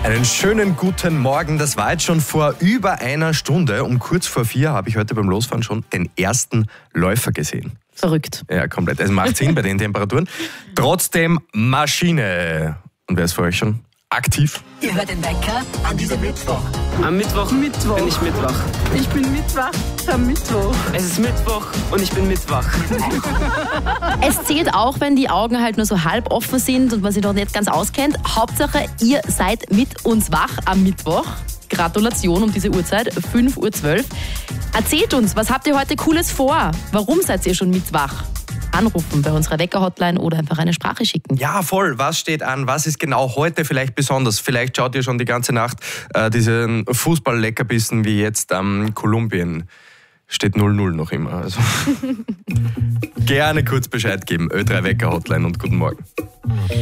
Einen schönen guten Morgen. Das war jetzt schon vor über einer Stunde. Um kurz vor 4 habe ich heute beim Losfahren schon den ersten Läufer gesehen. Verrückt. Ja, komplett. Es macht Sinn bei den Temperaturen. Trotzdem Maschine. Und wer ist für euch schon aktiv? Ihr hört den Wecker an diesem Mittwoch. Am Mittwoch bin ich Mittwoch. Ich bin Mittwoch am Mittwoch. Es ist Mittwoch und ich bin Mittwoch. Es zählt auch, wenn die Augen halt nur so halb offen sind und man sich noch nicht ganz auskennt. Hauptsache, ihr seid mit uns wach am Mittwoch. Gratulation um diese Uhrzeit, 5:12 Uhr. Erzählt uns, was habt ihr heute Cooles vor? Warum seid ihr schon mit wach? Anrufen bei unserer Wecker-Hotline oder einfach eine Sprache schicken. Ja, voll. Was steht an? Was ist genau heute vielleicht besonders? Vielleicht schaut ihr schon die ganze Nacht diesen Fußball-Leckerbissen wie jetzt Kolumbien. Steht 0-0 noch immer. Also gerne kurz Bescheid geben. Ö3 Wecker-Hotline und guten Morgen.